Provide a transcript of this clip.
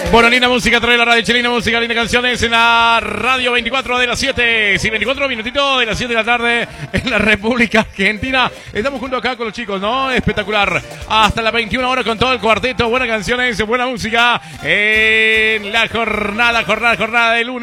Bueno, linda música trae la radio chilena, música, linda canciones en la radio 24 de las 7. Sí, 24 minutitos de las 7 de la tarde en la República Argentina. Estamos junto acá con los chicos, ¿no? Espectacular. Hasta las 21 horas con todo el cuarteto. Buenas canciones, buena música en la jornada de lunes.